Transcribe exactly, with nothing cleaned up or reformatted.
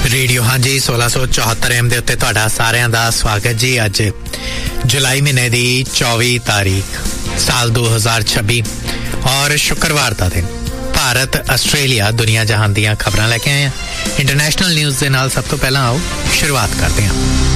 Radio हाँ जी सोलह सौ चौहत्तर एम दे उत्ते तुहाडा सारिਆਂ ਦਾ स्वागत जी। अज जुलाई महीने दी चौबीस तारीख साल दो हज़ार छब्बी और शुक्रवार का दिन। भारत आस्ट्रेलिया दुनिया जहान दीयां खबरां लैके आए हैं। इंटरनेशनल न्यूज़ दे नाल सब तो पहला आओ शुरुआत करते हैं।